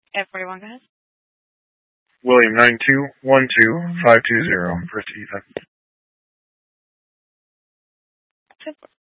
At 41, go ahead. William 9212520 for Ethan.